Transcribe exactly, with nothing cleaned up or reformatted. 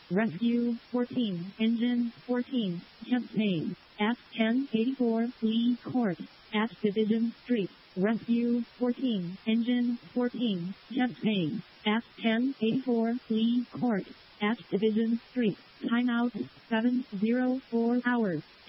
Rescue fourteen, Engine fourteen, Campaign at ten eighty-four Lee Court, at Division Street. Rescue fourteen, Engine fourteen, Campaign at ten eighty-four Lee Court, at Division Street. Timeout seven oh four hours.